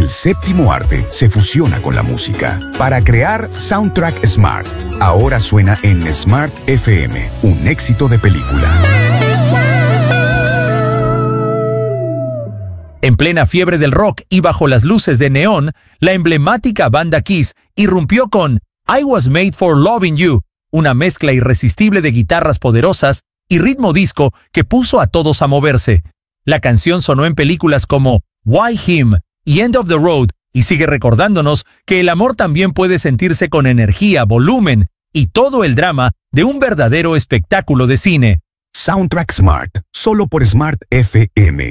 El séptimo arte se fusiona con la música para crear Soundtrack Smart. Ahora suena en Smart FM, un éxito de película. En plena fiebre del rock y bajo las luces de neón, la emblemática banda Kiss irrumpió con I Was Made for Loving You, una mezcla irresistible de guitarras poderosas y ritmo disco que puso a todos a moverse. La canción sonó en películas como Why Him y End of the Road y sigue recordándonos que el amor también puede sentirse con energía, volumen y todo el drama de un verdadero espectáculo de cine. Soundtrack Smart, solo por Smart FM.